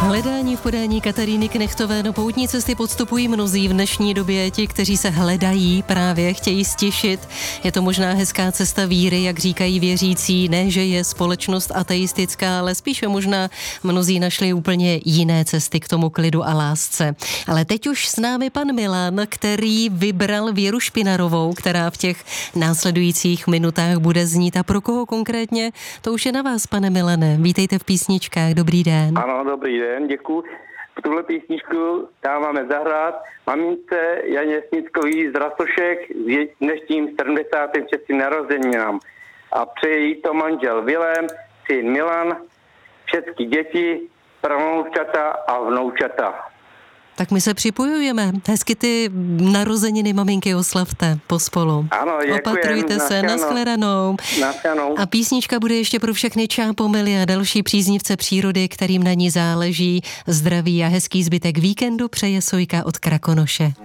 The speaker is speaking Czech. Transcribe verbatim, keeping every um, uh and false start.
Hledání v podání Kataríny Knechtové na poutní cesty podstupují mnozí v dnešní době. Ti, kteří se hledají, právě chtějí stěšit. Je to možná hezká cesta víry, jak říkají věřící. Ne, že je společnost ateistická, ale spíše možná mnozí našli úplně jiné cesty k tomu klidu a lásce. Ale teď už s námi pan Milan, který vybral Věru Špinarovou, která v těch následujících minutách bude znít. A pro koho konkrétně, to už je na vás, pane Milane. Vítejte v Písničkách, dobrý den. Ano, dobrý den, děkuji. Tuhle písničku dáváme zahrát mamince Janě Snickový z Rastošek s dnešním sedmdesátým šestým narozeninám. A přeje jí to manžel Vilém, syn Milan, všechny děti, pravnoučata a vnoučata. Tak my se připojujeme. Hezky ty narozeniny maminky oslavte pospolu. Ano, děkujem. Opatrujte se, nashledanou. Nashledanou. A písnička bude ještě pro všechny čápomily a další příznivce přírody, kterým na ní záleží. Zdraví a hezký zbytek víkendu přeje Sojka od Krakonoše.